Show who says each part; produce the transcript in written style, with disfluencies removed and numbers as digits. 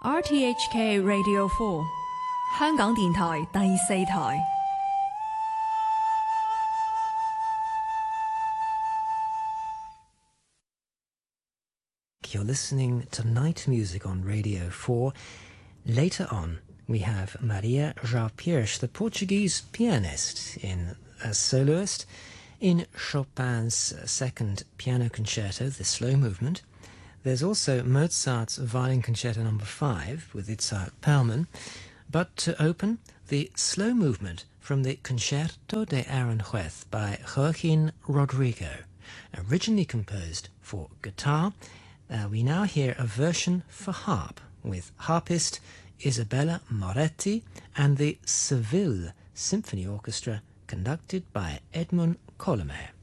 Speaker 1: RTHK Radio 4香港電台第4台。
Speaker 2: You're listening to Night Music on Radio 4. Later on, we have Maria João Pires, the Portuguese pianist, as soloist in Chopin's second piano concerto, the slow movement. There's also Mozart's Violin Concerto No. 5 with Itzhak Perlman. But to open, the slow movement from the Concerto de Aranjuez by Joaquin Rodrigo, originally composed for guitar. We now hear a version for harp with harpist Isabella Moretti and the Seville Symphony Orchestra conducted by Edmund Colomer.